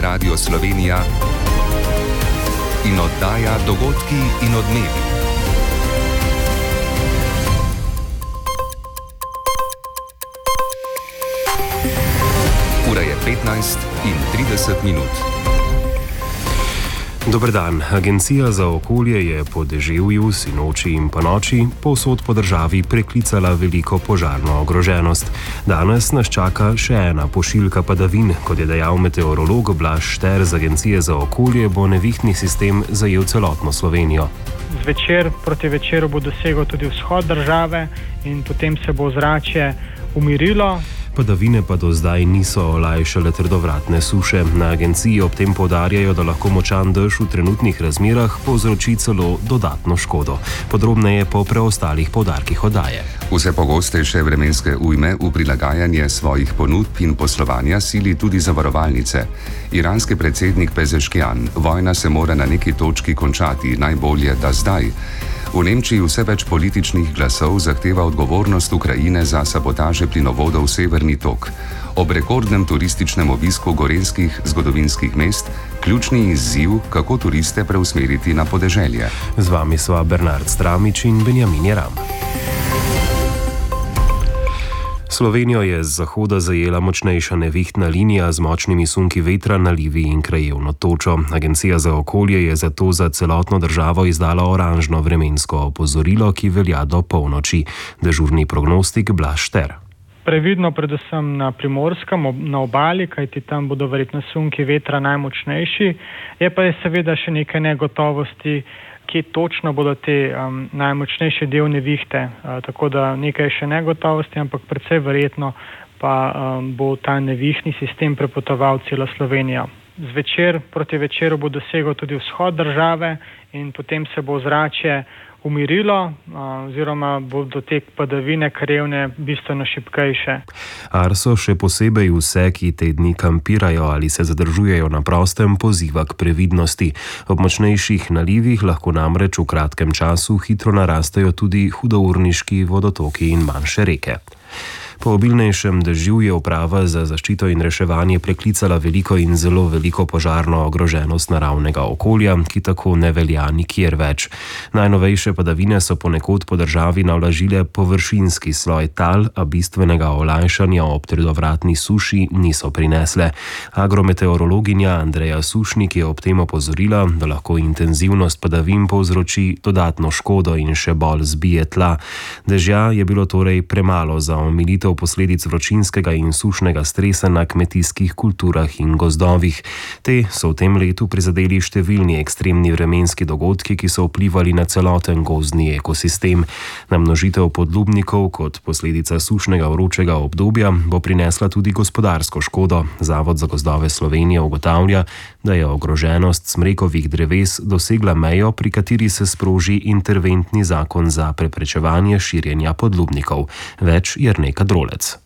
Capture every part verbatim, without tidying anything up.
Radio Slovenija in oddaja Dogodki in odmevi. Ura je petnajst in trideset minut. Dober dan. Agencija za okolje je po deževju, sinoči in ponoči povsod po državi preklicala veliko požarno ogroženost. Danes nas čaka še ena pošiljka padavin. Kot je dejal meteorolog Blaž Šter z Agencije za okolje, bo nevihtni sistem zajel celotno Slovenijo. Zvečer proti večeru bo dosegel tudi vzhod države in potem se bo ozračje umirilo. Padavine pa do zdaj niso olajšale trdovratne suše. Na agenciji ob tem poudarjajo, da lahko močan dež v trenutnih razmerah povzroči celo dodatno škodo. Podrobneje po preostalih poudarkih oddaje. Vse pogostejše vremenske ujme v prilagajanje svojih ponudb in poslovanja sili tudi zavarovalnice. Iranski predsednik Pezeškian: vojna se mora na neki točki končati, najbolje da zdaj. V Nemčiji vse več političnih glasov zahteva odgovornost Ukrajine za sabotaže plinovodov Severni tok. Ob rekordnem turističnem obisku gorenjskih zgodovinskih mest ključni izziv, kako turiste preusmeriti na podeželje. Z vami sva Bernard Stramič in Benjamin Jeram. Slovenijo je z zahoda zajela močnejša nevihtna linija z močnimi sunki vetra, nalivi in krajevno točo. Agencija za okolje je zato za celotno državo izdala oranžno vremensko opozorilo, ki velja do polnoči. Dežurni prognostik Blaž Šter. Previdno predvsem na Primorskem, na obali, kajti tam bodo verjetno sunki vetra najmočnejši. Je pa je seveda še nekaj negotovosti, kje točno bodo te um, najmočnejše del nevihte. Uh, tako da nekaj še negotovosti, ampak precej verjetno pa um, bo ta nevihni sistem prepotoval celo Slovenijo. Zvečer proti večeru bo dosegel tudi vzhod države in potem se bo ozračje umirilo, oziroma bodo te padavine krajevne bistveno šibkejše. Arso še posebej vse, ki te dni kampirajo ali se zadržujejo na prostem, poziva k previdnosti. Ob močnejših nalivih lahko namreč v kratkem času hitro narastejo tudi hudourniški vodotoki in manjše reke. Po obilnejšem dežju je uprava za zaščito in reševanje preklicala veliko in zelo veliko požarno ogroženost naravnega okolja, ki tako ne velja nikjer več. Najnovejše padavine so ponekod po državi navlažile površinski sloj tal, a bistvenega olajšanja ob trdovratni suši niso prinesle. Agrometeorologinja Andreja Sušnik je ob tem opozorila, da lahko intenzivnost padavin povzroči dodatno škodo in še bolj zbije tla. Dežja je bilo torej premalo za omilitev posledic vročinskega in sušnega stresa na kmetijskih kulturah in gozdovih. Te so v tem letu prizadeli številni ekstremni vremenski dogodki, ki so vplivali na celoten gozdni ekosistem. Namnožitev podlubnikov kot posledica sušnega vročega obdobja bo prinesla tudi gospodarsko škodo. Zavod za gozdove Slovenije ugotavlja, da je ogroženost smrekovih dreves dosegla mejo, pri kateri se sproži interventni zakon za preprečevanje širjenja podlubnikov. Več Jerneka Drolec.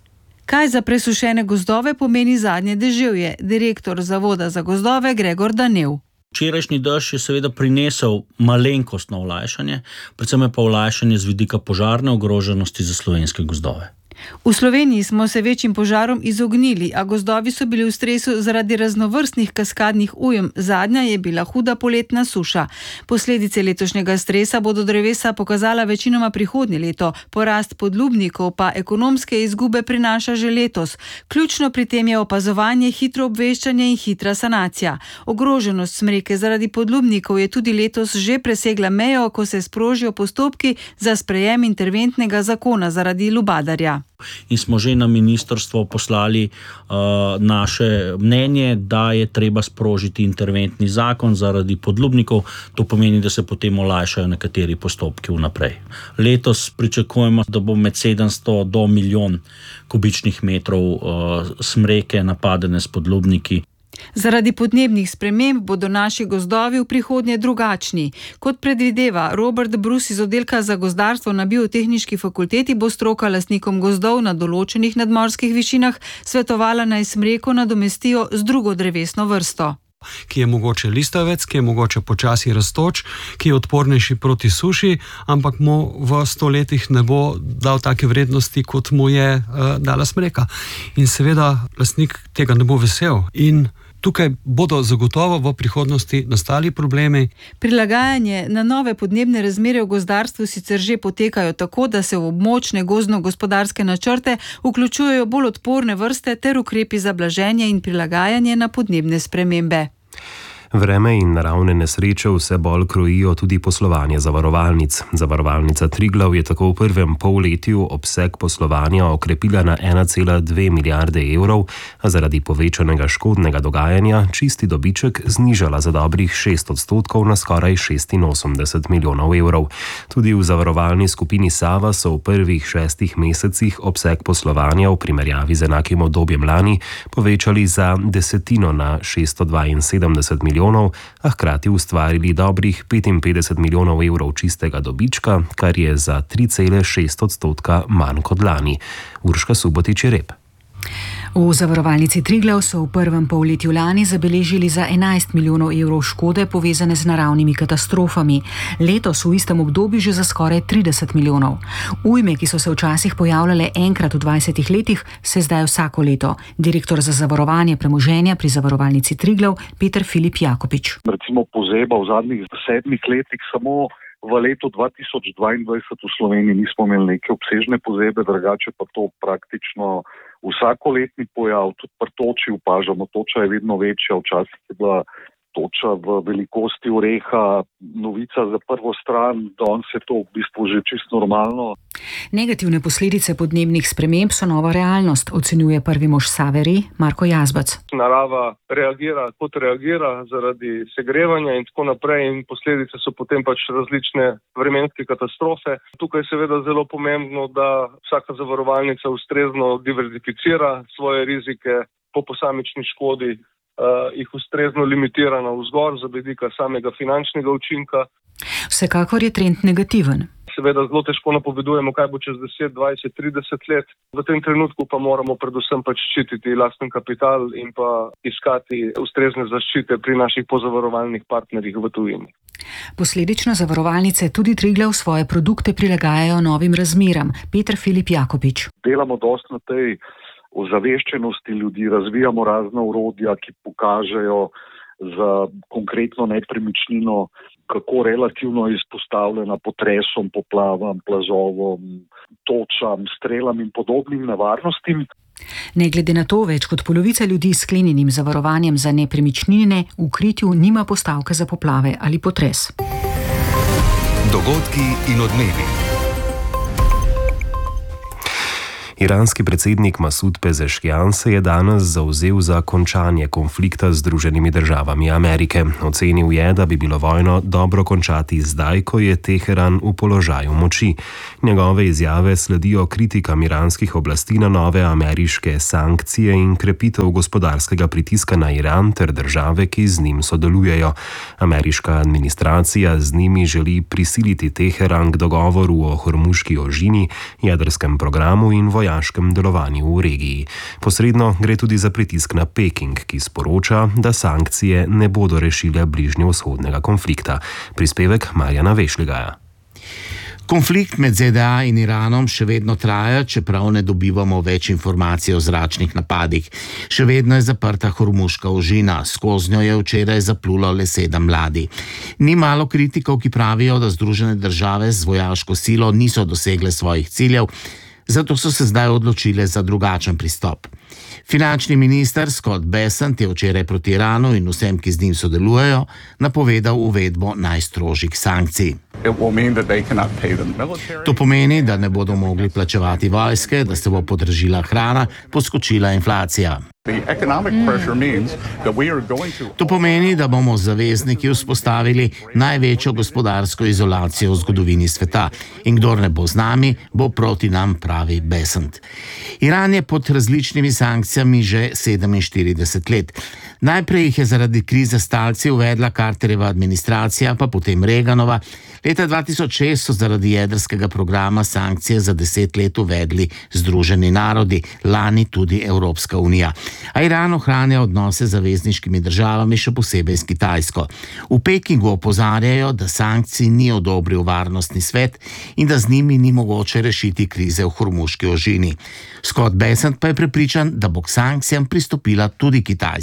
Kaj za presušene gozdove pomeni zadnje deževje? Direktor Zavoda za gozdove Gregor Danev. Včerajšnji dež je seveda prinesel malenkostno olajšanje, predvsem je pa olajšanje z vidika požarne ogroženosti za slovenske gozdove. V Sloveniji smo se večjim požarom izognili, a gozdovi so bili v stresu zaradi raznovrstnih kaskadnih ujem. Zadnja je bila huda poletna suša. Posledice letošnjega stresa bodo drevesa pokazala večinoma prihodnje leto, porast podlubnikov pa ekonomske izgube prinaša že letos. Ključno pri tem je opazovanje, hitro obveščanje in hitra sanacija. Ogroženost smreke zaradi podlubnikov je tudi letos že presegla mejo, ko se sprožijo postopki za sprejem interventnega zakona zaradi lubadarja. In smo že na ministrstvo poslali uh, naše mnenje, da je treba sprožiti interventni zakon zaradi podlubnikov. To pomeni, da se potem olajšajo nekateri postopki vnaprej. Letos pričakujemo, da bo med sedemsto do milijon kubičnih metrov uh, smreke napadene s podlubniki. Zaradi podnebnih sprememb bodo naši gozdovi v prihodnje drugačni. Kot predvideva Robert Brus iz oddelka za gozdarstvo na Biotehniški fakulteti, bo stroka lastnikom gozdov na določenih nadmorskih višinah svetovala, naj smreko nadomestijo z drugo drevesno vrsto. Ki je mogoče listavec, ki je mogoče počasi rastoč, ki je odpornejši proti suši, ampak mu v sto letih ne bo dal take vrednosti, kot mu je uh, dala smreka. In seveda lastnik tega ne bo vesel. In Tukaj bodo zagotovo v prihodnosti nastali problemi. Prilagajanje na nove podnebne razmere v gozdarstvu sicer že potekajo tako, da se v območne gozdno-gospodarske načrte vključujejo bolj odporne vrste ter ukrepi za blaženje in prilagajanje na podnebne spremembe. Vreme in naravne nesreče vse bolj krojijo tudi poslovanje zavarovalnic. Zavarovalnica Triglav je tako v prvem polletju obseg poslovanja okrepila na ena cela dve milijarde evrov, a zaradi povečanega škodnega dogajanja čisti dobiček znižala za dobrih šest odstotkov na skoraj šestinosemdeset milijonov evrov. Tudi v zavarovalni skupini Sava so v prvih šestih mesecih obseg poslovanja v primerjavi z enakim obdobjem lani povečali za desetino na šeststo dvainsedemdeset milijonov, a hkrati ustvarili dobrih petinpetdeset milijonov evrov čistega dobička, kar je za tri cele šest odstotka manj kot lani. Urška Subotič-Rep. V zavarovalnici Triglav so v prvem polletju lani zabeležili za enajst milijonov evrov škode povezane z naravnimi katastrofami. Letos v istem obdobju že za skoraj trideset milijonov. Ujme, ki so se včasih pojavljale enkrat v dvajsetih letih, se zdaj vsako leto. Direktor za zavarovanje premoženja pri zavarovalnici Triglav Peter Filip Jakopič. Recimo pozeba v zadnjih sedmih letih samo v letu dva tisoč dvaindvajset v Sloveniji nismo imeli neke obsežne pozebe, drugače pa to praktično vsakoletni pojav, tudi pri toči opažamo, toča je vedno večja, včasih je bila toča v velikosti oreha, novica za prvo stran, danes je to v bistvu že čisto normalno. Negativne posledice podnebnih sprememb so nova realnost, ocenjuje prvi mož Saveri Marko Jazbec. Narava reagira kot reagira zaradi segrevanja in tako naprej in posledice so potem pač različne vremenske katastrofe. Tukaj je seveda zelo pomembno, da vsaka zavarovalnica ustrezno diverzificira svoje rizike po posamični škodi, Uh, jih ustrezno limitira na vzgor za vidika samega finančnega učinka. Vsekakor je trend negativen. Seveda zelo težko napovedujemo, kaj bo čez deset, dvajset, trideset let. V tem trenutku pa moramo predvsem pač ščititi lasten kapital in pa iskati ustrezne zaščite pri naših pozavarovalnih partnerjih v tujini. Posledično zavarovalnice tudi Triglav svoje produkte prilagajajo novim razmeram. Peter Filip Jakopič. Delamo dosti na tej ozaveščenosti ljudi, razvijamo razna orodja, ki pokažejo za konkretno nepremičnino, kako relativno je izpostavljena potresom, poplavam, plazovom, točam, strelam in podobnim nevarnostim. Ne glede na to, več kot polovica ljudi s sklenjenim zavarovanjem za nepremičnine v kritju nima postavke za poplave ali potres. Dogodki in odmevi. Iranski predsednik Masud Pezeškian se je danes zavzel za končanje konflikta z Združenimi državami Amerike. Ocenil je, da bi bilo vojno dobro končati zdaj, ko je Teheran v položaju moči. Njegove izjave sledijo kritikam iranskih oblasti na nove ameriške sankcije in krepitev gospodarskega pritiska na Iran ter države, ki z njim sodelujejo. Ameriška administracija z njimi želi prisiliti Teheran k dogovoru o Hormuški ožini, jedrskem programu in vojanskem delovanju v regiji. Posredno gre tudi za pritisk na Peking, ki sporoča, da sankcije ne bodo rešile bližnjevzhodnega konflikta. Prispevek Marjana Vešligaja. Konflikt med Z D A in Iranom še vedno traja, čeprav ne dobivamo več informacij o zračnih napadih. Še vedno je zaprta Hormuška ožina, skoznjo je včeraj zaplulo le sedem ladij. Ni malo kritikov, ki pravijo, da Združene države z vojaško silo niso dosegle svojih ciljev, zato so se zdaj odločile za drugačen pristop. Finančni minister Scott Bessent je včeraj proti Iranu in vsem, ki z njim sodelujejo, napovedal uvedbo najstrožjih sankcij. To pomeni, da ne bodo mogli plačevati vojske, da se bo podražila hrana, poskočila inflacija. To pomeni, da bomo z zavezniki vzpostavili največjo gospodarsko izolacijo v zgodovini sveta in kdor ne bo z nami, bo proti nam, pravi Bessent. Iran je pod različnimi sankcijami že sedeminštirideset let. Najprej jih je zaradi krize s talci uvedla Carterjeva administracija, pa potem Reaganova. Leta dva tisoč šest so zaradi jedrskega programa sankcije za deset let uvedli Združeni narodi, lani tudi Evropska unija. A Iran ohranja odnose z zavezniškimi državami, še posebej s Kitajsko. V Pekingu opozarjajo, da sankcij ni odobril varnostni svet in da z njimi ni mogoče rešiti krize v Hormuški ožini. Scott Bessent pa je prepričan, da bo k sankcijam pristopila tudi Kitajska.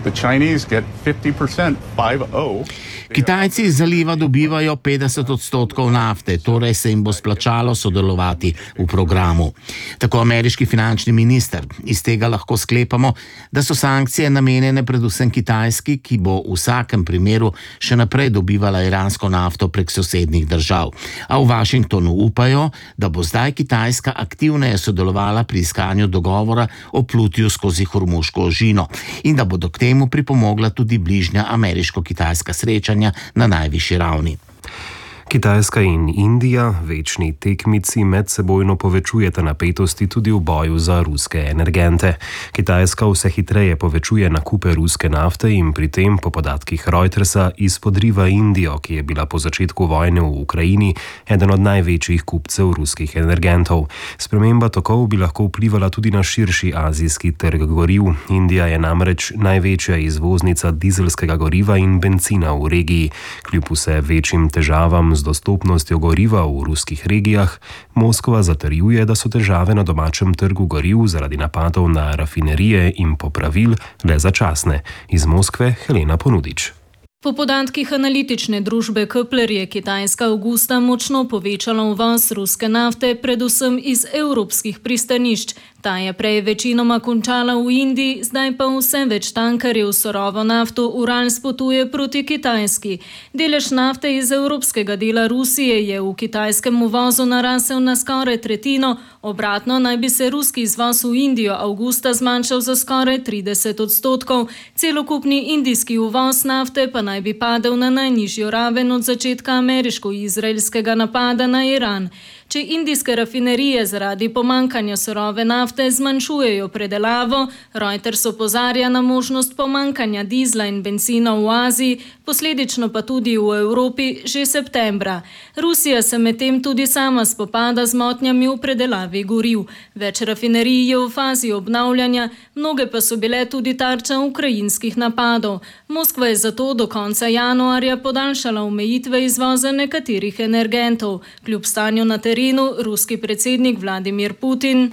Kitajci iz zaliva dobivajo petdeset odstotkov nafte, torej se jim bo splačalo sodelovati v programu. Tako ameriški finančni minister. Iz tega lahko sklepamo, da so sankcije namenjene predvsem Kitajski, ki bo v vsakem primeru še naprej dobivala iransko nafto prek sosednjih držav. A v Washingtonu upajo, da bo zdaj Kitajska aktivneje sodelovala pri iskanju dogovora o plutju skozi Hormuško ožino in da bodo k temu pripomogla tudi bližnja ameriško-kitajska srečanja na najvišji ravni. Kitajska in Indija, večni tekmici, medsebojno povečujeta napetosti tudi v boju za ruske energente. Kitajska vse hitreje povečuje nakupe ruske nafte in pri tem, po podatkih Reutersa, izpodriva Indijo, ki je bila po začetku vojne v Ukrajini eden od največjih kupcev ruskih energentov. Sprememba tokov bi lahko vplivala tudi na širši azijski trg goriv. Indija je namreč največja izvoznica dizelskega goriva in bencina v regiji. Kljub vse večjim težavam z dostopnostjo goriva v ruskih regijah, Moskva zatrjuje, da so težave na domačem trgu goriv zaradi napadov na rafinerije in popravil le začasne. Iz Moskve Helena Ponudič. Po podatkih analitične družbe Kepler je Kitajska avgusta močno povečala uvoz ruske nafte, predvsem iz evropskih pristanišč. Ta je prej večinoma končala v Indiji, zdaj pa vse več tankerjev surovo nafto Urals potuje proti Kitajski. Delež nafte iz evropskega dela Rusije je v kitajskem uvozu narasel na skoraj tretjino, obratno naj bi se ruski izvoz v Indijo avgusta zmanjšal za skoraj trideset odstotkov. Celokupni indijski uvoz nafte pa naj bi padel na najnižjo raven od začetka ameriško-izraelskega napada na Iran. Če indijske rafinerije zaradi pomankanja surove nafte zmanjšujejo predelavo, Reuters opozarja na možnost pomankanja dizla in bencina v Aziji, posledično pa tudi v Evropi že septembra. Rusija se medtem tudi sama spopada z motnjami v predelavi goriv. Več rafinerij je v fazi obnavljanja, mnoge pa so bile tudi tarča ukrajinskih napadov. Moskva je zato do konca januarja podaljšala omejitve izvoza nekaterih energentov. Kljub stanju na terenu ruski predsednik Vladimir Putin.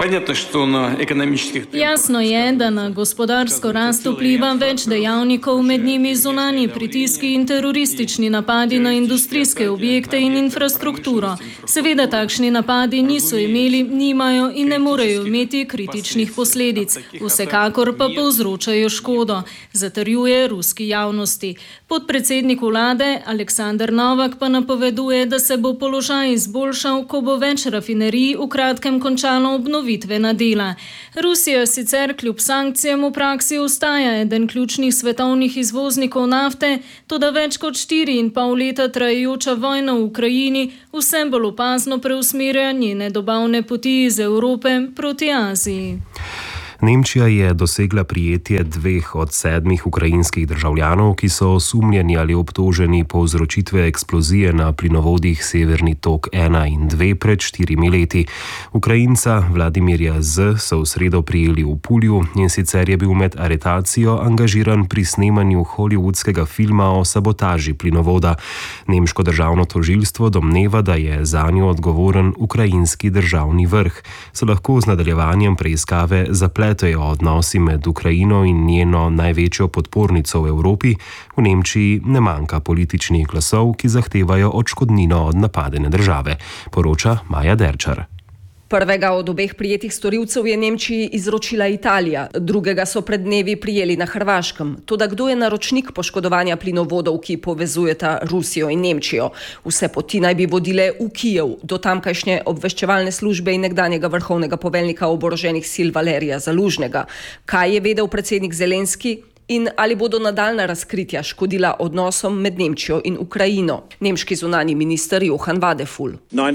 Jasno je, da na gospodarsko rast vpliva več dejavnikov, med njimi zunanji pritiski in teroristični napadi na industrijske objekte in infrastrukturo. Seveda takšni napadi niso imeli, nimajo in ne morejo imeti kritičnih posledic. Vsekakor pa povzročajo škodo, zatrjuje ruski javnosti. Podpredsednik vlade Aleksandar Novak pa napoveduje, da se bo položaj izboljšal, ko bo več rafinerij v kratkem končalo obnovitvena dela. Rusija sicer kljub sankcijam v praksi ostaja eden ključnih svetovnih izvoznikov nafte, toda več kot štiri in pol leta trajajoča vojna v Ukrajini vse bolj opazno preusmerja njene dobavne poti iz Evrope proti Aziji. Nemčija je dosegla prijetje dveh od sedmih ukrajinskih državljanov, ki so osumljeni ali obtoženi povzročitve eksplozije na plinovodih Severni tok ena in dve pred štirimi leti. Ukrajinca Vladimirja Z so v sredo prijeli v Pulju in sicer je bil med aretacijo angažiran pri snemanju hollywoodskega filma o sabotaži plinovoda. Nemško državno tožilstvo domneva, da je zanjo odgovoren ukrajinski državni vrh. Se lahko z nadaljevanjem preiskave zapletejo odnosi med Ukrajino in njeno največjo podpornico v Evropi. V Nemčiji ne manjka političnih glasov, ki zahtevajo odškodnino od napadene države, poroča Maja Derčar. Prvega od obeh prijetih storilcev je Nemčiji izročila Italija, drugega so pred dnevi prijeli na Hrvaškem. Toda kdo je naročnik poškodovanja plinovodov, ki povezujeta Rusijo in Nemčijo? Vse poti naj bi vodile v Kijev, do tamkajšnje obveščevalne službe in nekdanjega vrhovnega poveljnika oboroženih sil Valerija Zalužnega. Kaj je vedel predsednik Zelenski? In ali bodo nadaljna razkritja škodila odnosom med Nemčijo in Ukrajino? Nemški zunanji minister Johann Wadefull.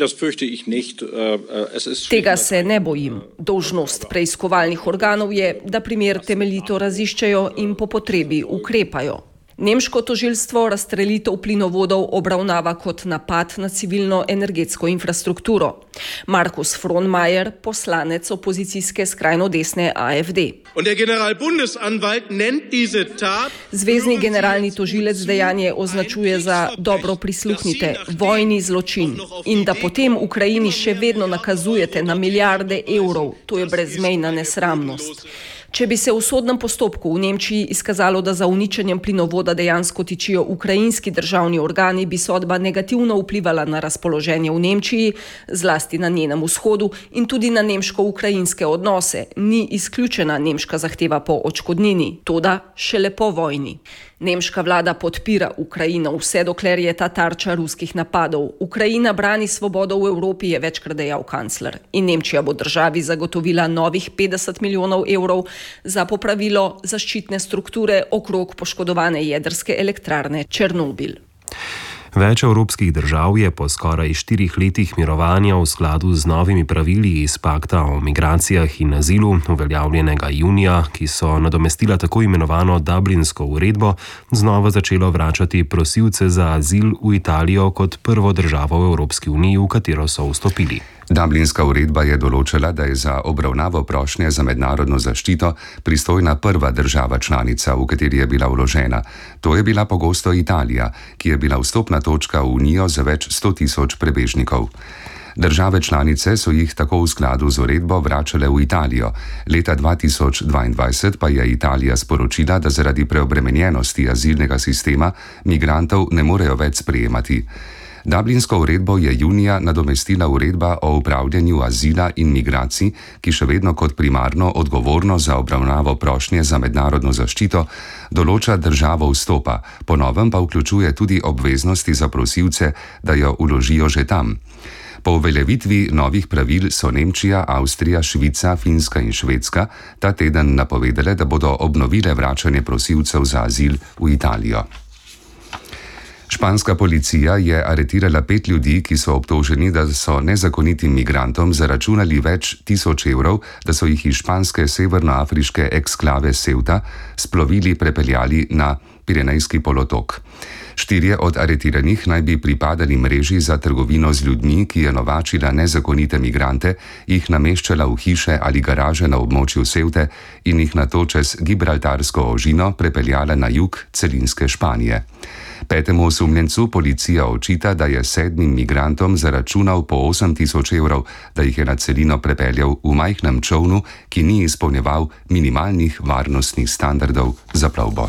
Tega se ne bojim. Dolžnost preiskovalnih organov je, da primer temeljito raziščejo in po potrebi ukrepajo. Nemško tožilstvo razstrelitev plinovodov obravnava kot napad na civilno energetsko infrastrukturo. Markus Frohnmayer, poslanec opozicijske skrajno desne A F D. Zvezni generalni tožilec dejanje označuje za dobro prisluhnite, vojni zločin in da potem Ukrajini še vedno nakazujete na milijarde evrov, to je brezmejna nesramnost. Če bi se v sodnem postopku v Nemčiji izkazalo, da za uničenjem plinovoda dejansko tičijo ukrajinski državni organi, bi sodba negativno vplivala na razpoloženje v Nemčiji, zlasti na njenem vzhodu in tudi na nemško-ukrajinske odnose. Ni izključena nemška zahteva po odškodnini, toda šele po vojni. Nemška vlada podpira Ukrajino, vse dokler je ta tarča ruskih napadov. Ukrajina brani svobodo v Evropi, je večkrat dejal kancler. In Nemčija bo državi zagotovila novih petdeset milijonov evrov za popravilo zaščitne strukture okrog poškodovane jedrske elektrarne Černobil. Več evropskih držav je po skoraj štirih letih mirovanja v skladu z novimi pravili iz pakta o migracijah in azilu, uveljavljenega junija, ki so nadomestila tako imenovano Dublinsko uredbo, znova začelo vračati prosilce za azil v Italijo kot prvo državo v Evropski uniji, v katero so vstopili. Dublinska uredba je določila, da je za obravnavo prošnje za mednarodno zaščito pristojna prva država članica, v kateri je bila vložena. To je bila pogosto Italija, ki je bila vstopna točka v Unijo za več sto tisoč prebežnikov. Države članice so jih tako v skladu z uredbo vračale v Italijo. Leta dva tisoč dvaindvajset pa je Italija sporočila, da zaradi preobremenjenosti azilnega sistema migrantov ne morejo več sprejemati. Dublinsko uredbo je junija nadomestila uredba o upravljanju azila in migracij, ki še vedno kot primarno odgovorno za obravnavo prošnje za mednarodno zaščito določa državo vstopa, po novem pa vključuje tudi obveznosti za prosilce, da jo vložijo že tam. Po uveljavitvi novih pravil so Nemčija, Avstrija, Švica, Finska in Švedska ta teden napovedale, da bodo obnovile vračanje prosilcev za azil v Italijo. Španska policija je aretirala pet ljudi, ki so obtoženi, da so nezakonitim migrantom zaračunali več tisoč evrov, da so jih iz španske severnoafriške eksklave Ceuta s plovili prepeljali na Pirenejski polotok. Štirje od aretiranih naj bi pripadali mreži za trgovino z ljudmi, ki je novačila nezakonite migrante, jih nameščala v hiše ali garaže na območju Ceute in jih nato čez Gibraltarsko ožino prepeljala na jug celinske Španije. Petemu osumljencu policija očita, da je sedmim migrantom zaračunal po osem tisoč evrov, da jih je na celino prepeljal v majhnem čovnu, ki ni izpolnjeval minimalnih varnostnih standardov za plovbo.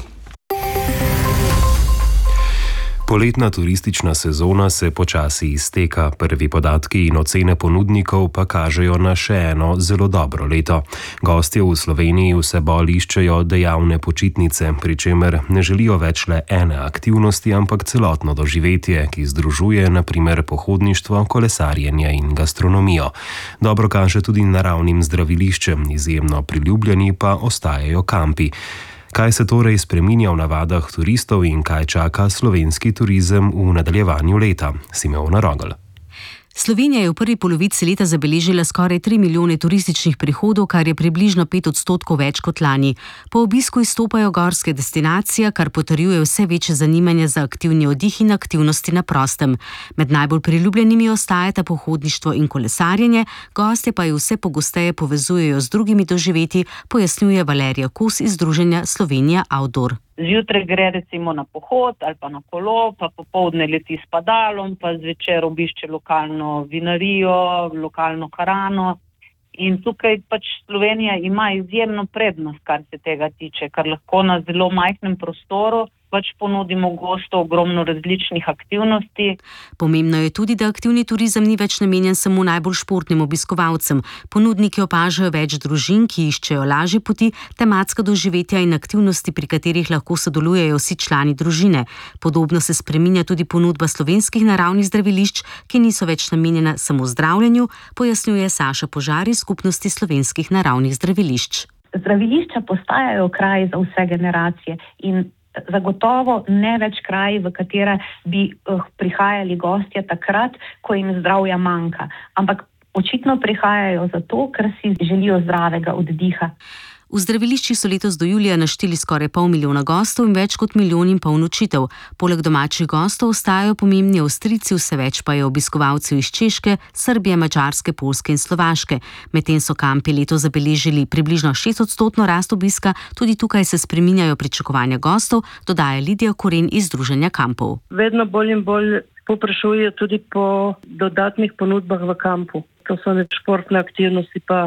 Poletna turistična sezona se počasi izteka, prvi podatki in ocene ponudnikov pa kažejo na še eno zelo dobro leto. Gostje v Sloveniji vse bolj iščejo dejavne počitnice, pri čemer ne želijo več le ene aktivnosti, ampak celotno doživetje, ki združuje na primer pohodništvo, kolesarjenje in gastronomijo. Dobro kaže tudi naravnim zdraviliščem, izjemno priljubljeni pa ostajajo kampi. Kaj se torej spreminja v navadah turistov in kaj čaka slovenski turizem v nadaljevanju leta? Simeona Rogl. Slovenija je v prvi polovici leta zabeležila skoraj tri milijone turističnih prihodov, kar je približno pet odstotkov več kot lani. Po obisku izstopajo gorske destinacije, kar potrjuje vse večje zanimanje za aktivni oddih in aktivnosti na prostem. Med najbolj priljubljenimi ostajata pohodništvo in kolesarjenje, gostje pa jo vse pogosteje povezujejo z drugimi doživetji, pojasnjuje Valerija Kos iz združenja Slovenija Outdoor. Zjutraj gre recimo na pohod ali pa na kolo, pa popoldne leti s padalom, pa zvečer obišče lokalno vinarijo, lokalno hrano. In tukaj pač Slovenija ima izjemno prednost, kar se tega tiče, ker lahko na zelo majhnem prostoru pač ponudimo gostu ogromno različnih aktivnosti. Pomembno je tudi, da aktivni turizem ni več namenjen samo najbolj športnim obiskovalcem. Ponudniki opažajo več družin, ki iščejo lažje poti, tematska doživetja in aktivnosti, pri katerih lahko sodelujejo vsi člani družine. Podobno se spreminja tudi ponudba slovenskih naravnih zdravilišč, ki niso več namenjena samo zdravljenju, pojasnjuje Saša Požar iz Skupnosti slovenskih naravnih zdravilišč. Zdravilišča postajajo kraj za vse generacije in zagotovo ne več kraj, v katere bi uh, prihajali gostje takrat, ko jim zdravja manjka. Ampak očitno prihajajo zato, ker si želijo zdravega oddiha. V zdraviliščih so letos do julija našteli skoraj pol milijona gostov in več kot milijon in pol nočitev. Poleg domačih gostov ostajajo pomembni Avstrijci, vse več pa je obiskovalcev iz Češke, Srbije, Madžarske, Poljske in Slovaške. Medtem so kampi letos zabeležili približno šestodstotno rast obiska, tudi tukaj se spreminjajo pričakovanja gostov, dodaja Lidija Koren iz Združenja kampov. Vedno bolj in bolj povprašujejo tudi po dodatnih ponudbah v kampu. To so športne aktivnosti pa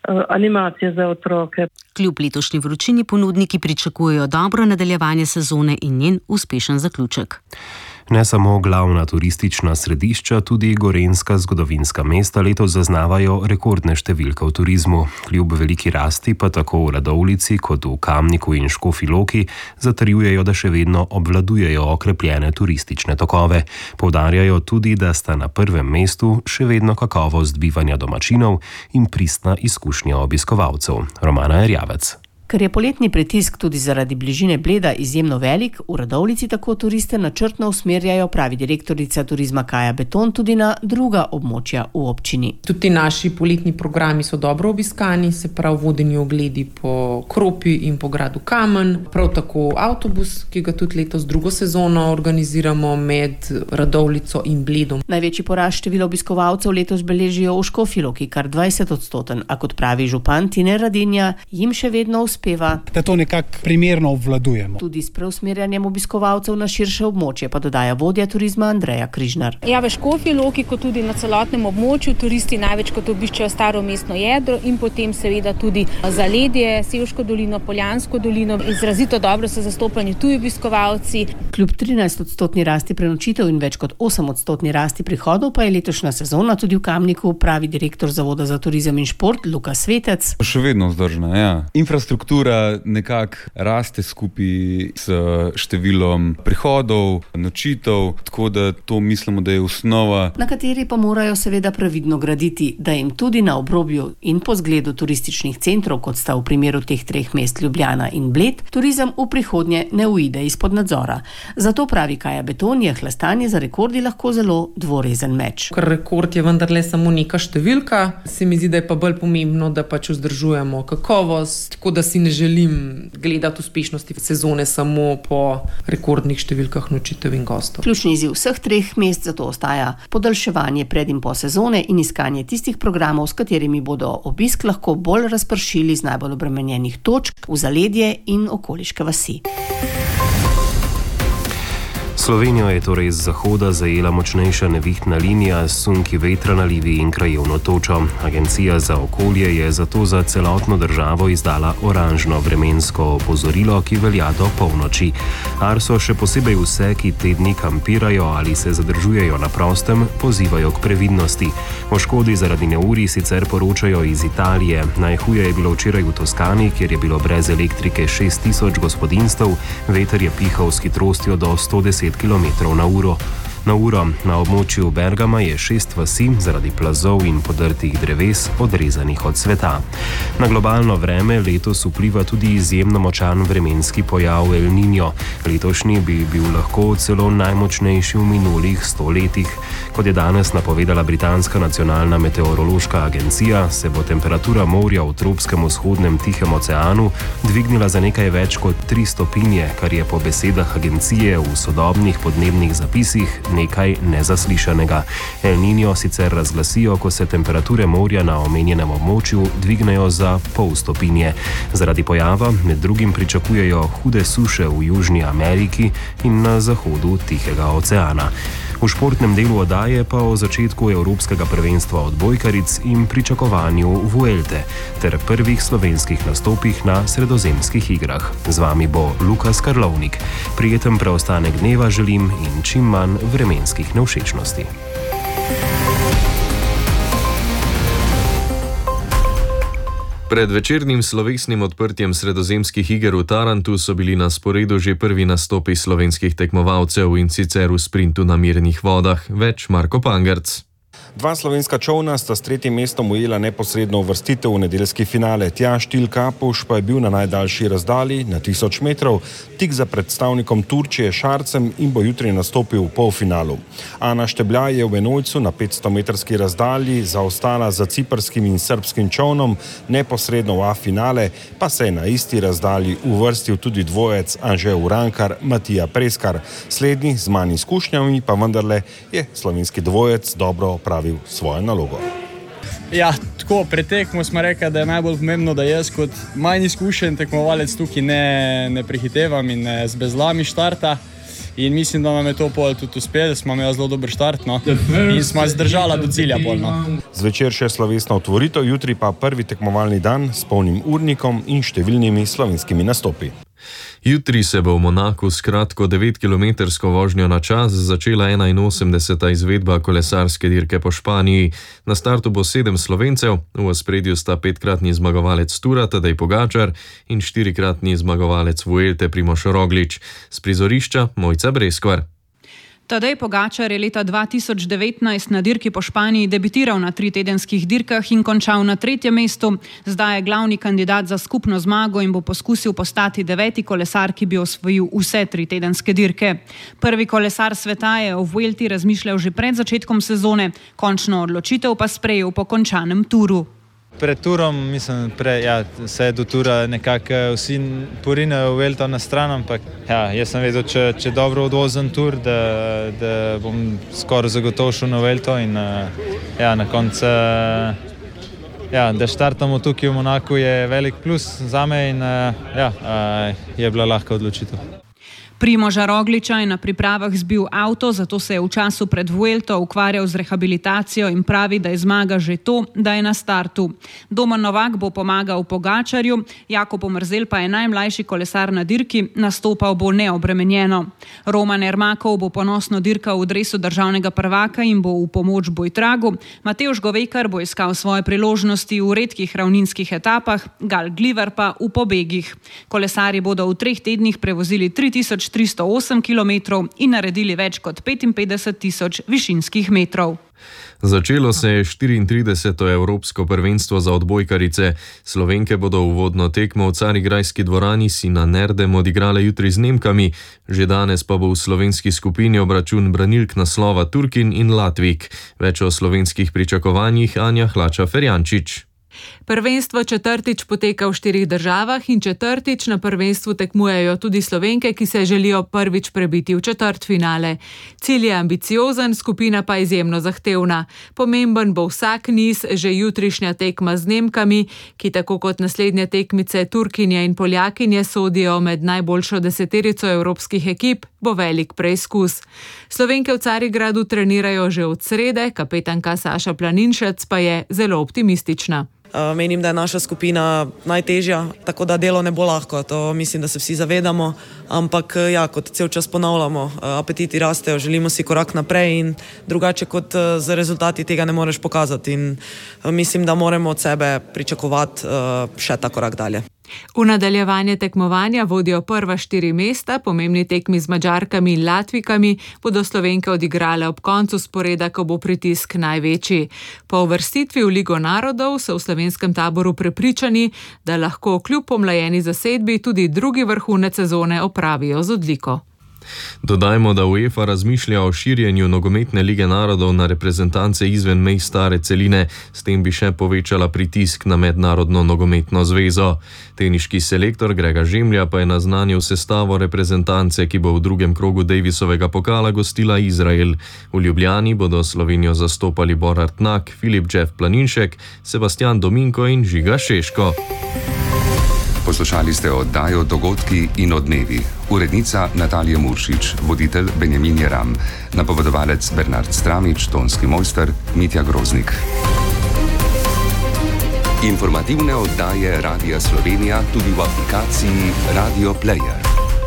animacije za otroke. Kljub letošnji vročini ponudniki pričakujejo dobro nadaljevanje sezone in njen uspešen zaključek. Ne samo glavna turistična središča, tudi gorenjska zgodovinska mesta letos zaznavajo rekordne številke v turizmu. Kljub veliki rasti pa tako v Radovljici kot v Kamniku in Škofji Loki zatrjujejo, da še vedno obvladujejo okrepljene turistične tokove. Poudarjajo tudi, da sta na prvem mestu še vedno kakovost bivanja domačinov in pristna izkušnja obiskovalcev. Romana Erjavec. Ker je poletni pritisk tudi zaradi bližine Bleda izjemno velik, v Radovljici tako turiste načrtno usmerjajo, pravi direktorica turizma Kaja Beton, tudi na druga območja v občini. Tudi naši poletni programi so dobro obiskani, se pravi vodeni ogledi po Kropi in po gradu Kamen, prav tako avtobus, ki ga tudi letos drugo sezono organiziramo med Radovljico in Bledom. Največji porast števila obiskovalcev letos beležijo v Škofji Loki, kar dvajset odstoten, a kot pravi župan Tine Radinja, jim še vedno uspeva. Da to nekako primerno obvladujemo. Tudi s preusmerjanjem obiskovalcev na širše območje, pa dodaja vodja turizma Andreja Križnar. Ja, v Škofji Loki, kot tudi na celotnem območju, turisti največ kot obiščejo staro mestno jedro in potem seveda tudi zaledje, Sevško dolino, Poljansko dolino. Izrazito dobro so zastopani tuji obiskovalci. Kljub trinajst odstotni rasti prenočitev in več kot osem odstotni rasti prihodov pa je letošnja sezona tudi v Kamniku, pravi direktor Zavoda za turizem in šport Luka Svetec. Še vedno vzdržna, ja. Infrastruktura nekako raste skupaj s številom prihodov, nočitev, tako da to mislimo, da je osnova. Na kateri pa morajo seveda previdno graditi, da jim tudi na obrobju in po zgledu turističnih centrov, kot sta v primeru teh treh mest Ljubljana in Bled, turizem v prihodnje ne uide izpod nadzora. Zato pravi Kaja Beton, je hlastanje za rekordi lahko zelo dvorezen meč. Ker rekord je vendarle samo neka številka, se mi zdi, da je pa bolj pomembno, da pač vzdržujemo kakovost, tako da si ne želim gledati uspešnosti sezone samo po rekordnih številkah nočitev in gostov. Ključni izziv vseh treh mest zato ostaja podaljševanje pred in po sezone in iskanje tistih programov, s katerimi bodo obisk lahko bolj razpršili z najbolj obremenjenih točk v zaledje in okoliške vasi. Slovenijo je torej z zahoda zajela močnejša nevihtna linija s sunki vetra, nalivi in krajevno točo. Agencija za okolje je zato za celotno državo izdala oranžno vremensko opozorilo, ki velja do polnoči. Arso še posebej vse, ki te dni kampirajo ali se zadržujejo na prostem, pozivajo k previdnosti. O škodi zaradi neurij sicer poročajo iz Italije. Najhuje je bilo včeraj v Toskani, kjer je bilo brez elektrike šest tisoč gospodinjstev, veter je pihal s hitrostjo do sto deset kilometrov na uro. Na uro na območju Bergama je šest vasi zaradi plazov in podrtih dreves odrezanih od sveta. Na globalno vreme letos vpliva tudi izjemno močan vremenski pojav El Niño. Letošnji bi bil lahko celo najmočnejši v minulih sto letih. Kot je danes napovedala britanska nacionalna meteorološka agencija, se bo temperatura morja v tropskem vzhodnem Tihem oceanu dvignila za nekaj več kot tri stopinje, kar je po besedah agencije v sodobnih podnebnih zapisih nekaj nezaslišanega. El Niño sicer razglasijo, ko se temperature morja na omenjenem območju dvignejo za pol stopinje. Zaradi pojava med drugim pričakujejo hude suše v Južni Ameriki in na zahodu Tihega oceana. V športnem delu oddaje pa o začetku Evropskega prvenstva odbojkaric in pričakovanju Vuelte ter prvih slovenskih nastopih na sredozemskih igrah. Z vami bo Lukas Karlovnik. Prijeten preostanek dneva želim in čim manj vremenskih nevšečnosti. Pred večernim slovesnim odprtjem sredozemskih iger v Tarantu so bili na sporedu že prvi nastopi slovenskih tekmovalcev in sicer v sprintu na mirnih vodah. Več Marko Pangerc. Dva slovenska čovna sta s tretjim mestom ujela neposredno uvrstitev v nedeljski finale. Tjaž Til Kapuš pa je bil na najdaljši razdalji, na tisoč metrov, tik za predstavnikom Turčije Šarcem in bo jutri nastopil v polfinalu. Ana Štebljaj je v enojcu na petstometrski razdalji zaostala za ciprskim in srbskim čovnom, neposredno v A finale pa se je na isti razdalji uvrstil tudi dvojec Anže Urankar, Matija Preskar. Slednji z manj izkušnjami pa vendarle je slovenski dvojec dobro opravil svojo nalogo. Ja, tako, pred tekmo smo rekli, da je najbolj pomembno, da jaz kot manj izkušen tekmovalec tukaj ne, ne prehitevam in ne z bezlami štarta. in mislim, da nam je to pol tudi uspelo, smo imeli zelo dober štart, no, in smo zdržala do cilja pol, no. Zvečer še slovesna otvoritev, jutri pa prvi tekmovalni dan s polnim urnikom in številnimi slovenskimi nastopi. Jutri se bo v Monaku s kratko devetkilometrsko vožnjo na čas začela enainosemdeseta izvedba kolesarske dirke po Španiji. Na startu bo sedem Slovencev, v ospredju sta petkratni zmagovalec Tura Tadej Pogačar in štirikratni zmagovalec Vuelte Primož Roglič. S prizorišča Mojca Breskvar. Tadej Pogačar je leta dva tisoč devetnajst na dirki po Španiji debitiral na tritedenskih dirkah in končal na tretjem mestu. Zdaj je glavni kandidat za skupno zmago in bo poskusil postati deveti kolesar, ki bi osvojil vse tritedenske dirke. Prvi kolesar sveta je o Vuelti razmišljal že pred začetkom sezone, končno odločitev pa sprejel po končanem turu. Pred turom, mislim, pre, ja, se je do tura nekako vsi porinejo Vuelto na stran, ampak ja, jaz sem vedel, če, če dobro odvozem tur, da, da bom skoraj zagotovo šel na Vuelto in ja, na koncu, ja, da štartamo tukaj v Monaku je velik plus za me in ja, je bila lahka odločitev. Primoža Rogliča je na pripravah zbil avto, zato se je v času pred Vuelto ukvarjal z rehabilitacijo in pravi, da je zmaga že to, da je na startu. Domen Novak bo pomagal Pogačarju, Jakob Omerzel pa je najmlajši kolesar na dirki, nastopal bo neobremenjeno. Roman Ermakov bo ponosno dirkal v dresu državnega prvaka in bo v pomoč Bojtragu. Matevž Govekar bo iskal svoje priložnosti v redkih ravninskih etapah, Gal Gliver pa v pobegih. Kolesarji bodo v treh tednih prevozili tri tisoč tristo osem kilometrov in naredili več kot petinpetdeset tisoč višinskih metrov. Začelo se je štiriintrideseto Evropsko prvenstvo za odbojkarice. Slovenke bodo uvodno tekmo v Carigrajski dvorani Sina Nerdem odigrale jutri z Nemkami, že danes pa bo v slovenski skupini obračun branilk naslova Turkin in Latvik. Več o slovenskih pričakovanjih Anja Hlača-Ferjančič. Prvenstvo četrtič poteka v štirih državah in četrtič na prvenstvu tekmujejo tudi Slovenke, ki se želijo prvič prebiti v četrtfinale. Cilj je ambiciozen, skupina pa izjemno zahtevna. Pomemben bo vsak niz, že jutrišnja tekma z Nemkami, ki tako kot naslednje tekmice Turkinje in Poljakinje sodijo med najboljšo deseterico evropskih ekip, bo velik preizkus. Slovenke v Carigradu trenirajo že od srede, kapetanka Saša Planinšec pa je zelo optimistična. Menim, da je naša skupina najtežja, tako da delo ne bo lahko, to mislim, da se vsi zavedamo, ampak ja, kot cel čas ponavljamo, apetiti rastejo, želimo si korak naprej in drugače kot z rezultati tega ne moreš pokazati in mislim, da moramo od sebe pričakovati še ta korak dalje. V nadaljevanje tekmovanja vodijo prva štiri mesta, pomembni tekmi z Madžarkami in Latvikami bodo Slovenke odigrale ob koncu sporeda, ko bo pritisk največji. Po uvrstitvi v Ligo narodov so v slovenskem taboru prepričani, da lahko kljub pomlajeni zasedbi tudi drugi vrhunec sezone opravijo z odliko. Dodajmo, da UEFA razmišlja o širjenju nogometne lige narodov na reprezentance izven mej stare celine, s tem bi še povečala pritisk na mednarodno nogometno zvezo. Teniški selektor Grega Žemlja pa je naznanil sestavo reprezentance, ki bo v drugem krogu Davisovega pokala gostila Izrael. V Ljubljani bodo Slovenijo zastopali Borut Knak, Filip Jeff Planinšek, Sebastian Dominko in Žiga Šeško. Poslušali ste oddajo Dogodki in odmevi. Urednica Natalija Muršič, voditelj Benjamin Jeram, napovedovalec Bernard Stramič, tonski mojster Mitja Groznik. Informativne oddaje Radia Slovenija tudi v aplikaciji Radio Player.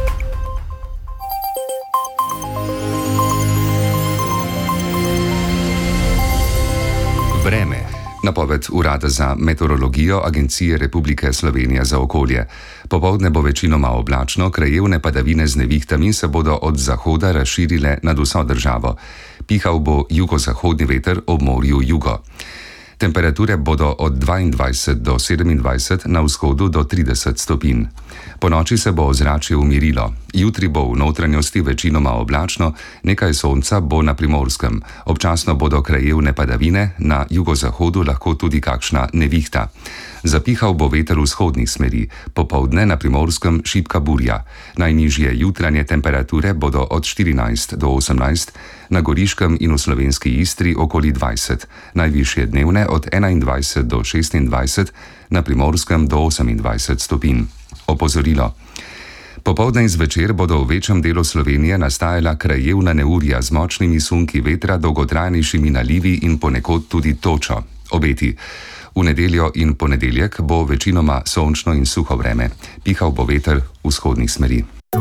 Vreme. Napoved Urada za meteorologijo Agencije Republike Slovenije za okolje. Popoldne bo večinoma oblačno, krajevne padavine z nevihtami se bodo od zahoda razširile nad vso državo. Pihal bo jugozahodni veter ob morju jugo. Temperature bodo od dvaindvajset do sedemindvajset, na vzhodu do trideset stopinj. Po noči se bo ozračje umirilo. Jutri bo v notranjosti večinoma oblačno, nekaj sonca bo na Primorskem. Občasno bodo krajevne padavine, na jugozahodu lahko tudi kakšna nevihta. Zapihal bo veter vzhodnih smeri, popoldne na Primorskem šibka burja. Najnižje jutranje temperature bodo od štirinajst do osemnajst, na Goriškem in v slovenski Istri okoli dvajset, najvišje dnevne od enaindvajset do šestindvajset, na Primorskem do osemindvajset stopinj. Opozorilo. Popoldne in zvečer bodo v večjem delu Slovenije nastajala krajevna neurja z močnimi sunki vetra, dolgotrajnejšimi nalivi in ponekod tudi točo. Obeti. V nedeljo in ponedeljek bo večinoma sončno in suho vreme. Pihal bo veter vzhodnih smeri.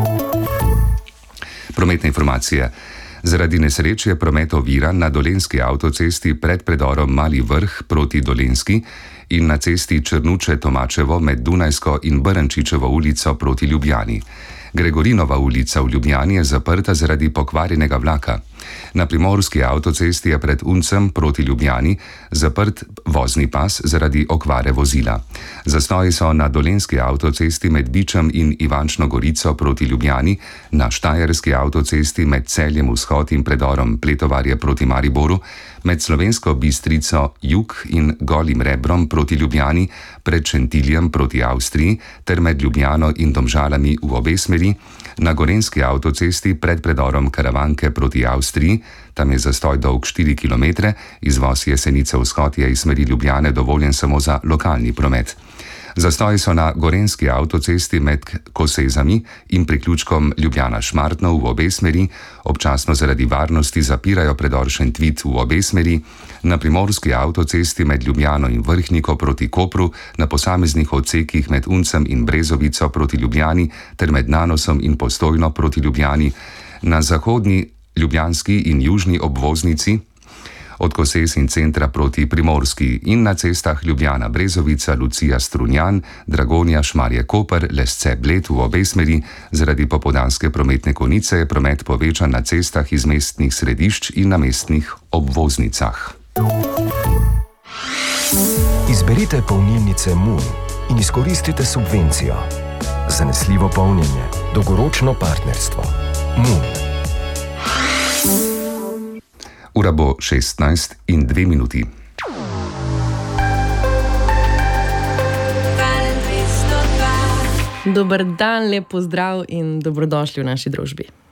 Prometne informacije. Zaradi nesreč je promet oviran na dolenjski avtocesti pred predorom Mali Vrh proti Dolenjski in na cesti Črnuče-Tomačevo med Dunajsko in Brnčičevo ulico proti Ljubljani. Gregorinova ulica v Ljubljani je zaprta zaradi pokvarjenega vlaka. Na primorski avtocesti je pred Uncem proti Ljubljani zaprt vozni pas zaradi okvare vozila. Zastoji so na dolenjski avtocesti med Bičem in Ivančno Gorico proti Ljubljani, na štajerski avtocesti med Celjem vzhod in predorom Pletovarje proti Mariboru, med Slovensko Bistrico jug in Golim Rebrom proti Ljubljani, pred Šentiljem proti Avstriji ter med Ljubljano in Domžalami v obe smeri, na gorenjski avtocesti pred predorom Karavanke proti Avstriji, tam je zastoj dolg štiri kilometre, izvoz Jesenice vzhod je iz smeri Ljubljane dovoljen samo za lokalni promet. Zastoji so na gorenjski avtocesti med Kosezami in priključkom Ljubljana-Šmartno v obe smeri, občasno zaradi varnosti zapirajo predor Šentvit v obe smeri, na primorski avtocesti med Ljubljano in Vrhniko proti Kopru, na posameznih odsekih med Uncem in Brezovico proti Ljubljani ter med Nanosom in Postojno proti Ljubljani, na zahodni ljubljanski in južni obvoznici od Koses in centra proti Primorski in na cestah Ljubljana Brezovica, Lucija Strunjan, Dragonja Šmarje Koper, Lesce Bled v obe smeri. Zaradi popoldanske prometne konice je promet povečan na cestah iz mestnih središč in na mestnih obvoznicah. Izberite polnilnice Moon in izkoristite subvencijo. Zanesljivo polnjenje, dolgoročno partnerstvo. Moon. Ura bo šestnajst in dve minuti. Dober dan, lep pozdrav in dobrodošli v naši družbi.